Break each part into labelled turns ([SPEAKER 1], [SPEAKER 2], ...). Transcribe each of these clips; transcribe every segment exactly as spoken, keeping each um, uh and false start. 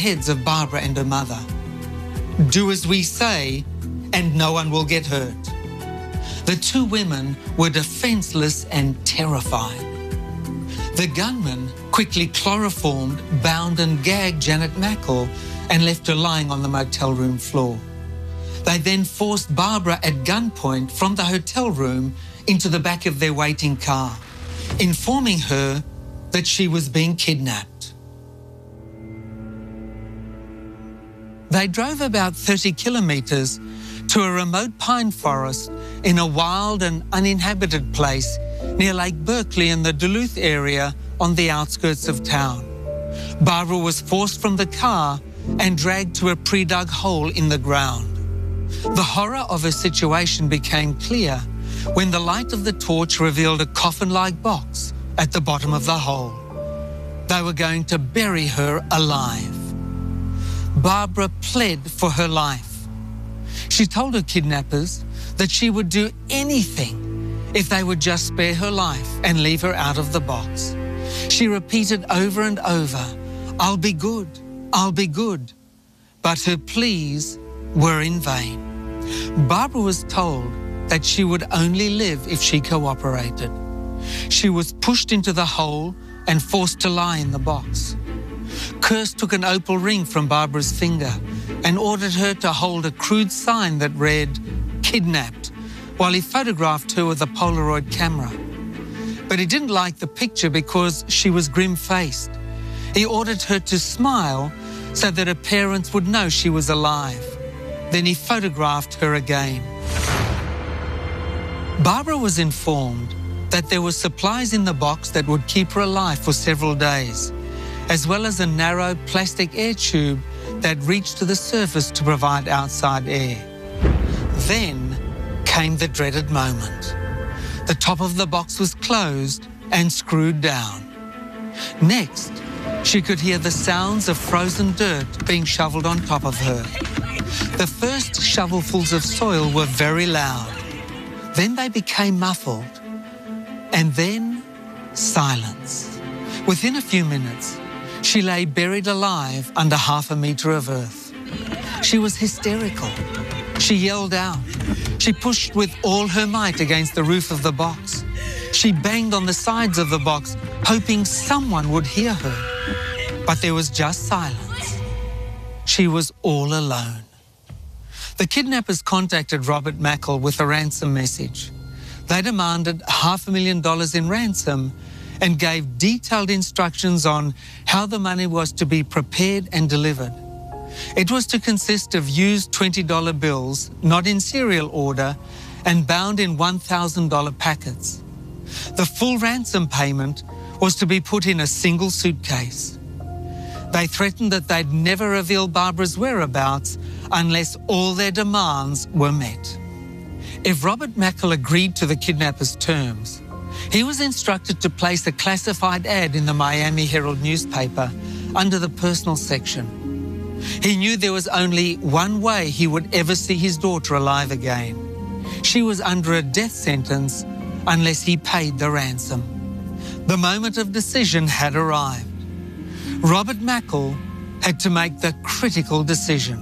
[SPEAKER 1] heads of Barbara and her mother. Do as we say, and no one will get hurt. The two women were defenseless and terrified. The gunman quickly chloroformed, bound and gagged Janet Mackle and left her lying on the motel room floor. They then forced Barbara at gunpoint from the hotel room into the back of their waiting car, informing her that she was being kidnapped. They drove about thirty kilometres to a remote pine forest in a wild and uninhabited place near Lake Berkeley in the Duluth area on the outskirts of town. Barbara was forced from the car and dragged to a pre-dug hole in the ground. The horror of her situation became clear when the light of the torch revealed a coffin-like box at the bottom of the hole. They were going to bury her alive. Barbara pled for her life. She told her kidnappers that she would do anything if they would just spare her life and leave her out of the box. She repeated over and over, "I'll be good, I'll be good." But her pleas were in vain. Barbara was told that she would only live if she cooperated. She was pushed into the hole and forced to lie in the box. Kurst took an opal ring from Barbara's finger and ordered her to hold a crude sign that read, "Kidnapped," while he photographed her with a Polaroid camera. But he didn't like the picture because she was grim-faced. He ordered her to smile so that her parents would know she was alive. Then he photographed her again. Barbara was informed that there were supplies in the box that would keep her alive for several days, as well as a narrow plastic air tube that reached to the surface to provide outside air. Then came the dreaded moment. The top of the box was closed and screwed down. Next, she could hear the sounds of frozen dirt being shoveled on top of her. The first shovelfuls of soil were very loud. Then they became muffled. And then silence. Within a few minutes, she lay buried alive under half a metre of earth. She was hysterical. She yelled out. She pushed with all her might against the roof of the box. She banged on the sides of the box, hoping someone would hear her. But there was just silence. She was all alone. The kidnappers contacted Robert Mackle with a ransom message. They demanded half a million dollars in ransom and gave detailed instructions on how the money was to be prepared and delivered. It was to consist of used twenty dollar bills, not in serial order, and bound in one thousand dollar packets. The full ransom payment was to be put in a single suitcase. They threatened that they'd never reveal Barbara's whereabouts unless all their demands were met. If Robert Mackle agreed to the kidnappers' terms, he was instructed to place a classified ad in the Miami Herald newspaper under the personal section. He knew there was only one way he would ever see his daughter alive again. She was under a death sentence unless he paid the ransom. The moment of decision had arrived. Robert Mackle had to make the critical decision.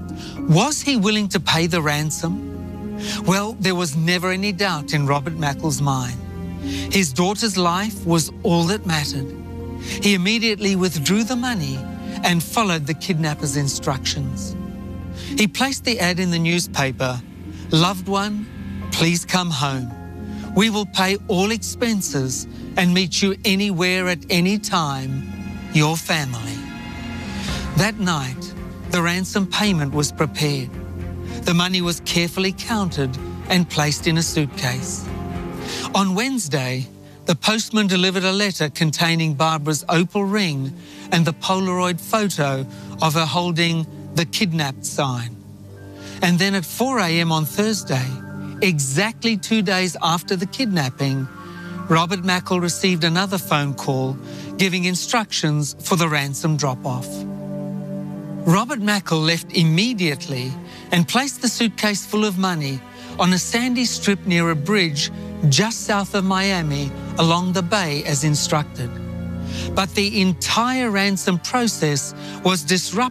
[SPEAKER 1] Was he willing to pay the ransom? Well, there was never any doubt in Robert Mackle's mind. His daughter's life was all that mattered. He immediately withdrew the money and followed the kidnappers' instructions. He placed the ad in the newspaper, "Loved one, please come home. We will pay all expenses and meet you anywhere at any time, your family." That night, the ransom payment was prepared. The money was carefully counted and placed in a suitcase. On Wednesday, the postman delivered a letter containing Barbara's opal ring and the Polaroid photo of her holding the kidnapped sign. And then at four a m on Thursday, exactly two days after the kidnapping, Robert Mackle received another phone call giving instructions for the ransom drop-off. Robert Mackle left immediately and placed the suitcase full of money on a sandy strip near a bridge just south of Miami along the bay as instructed. But the entire ransom process was disrupted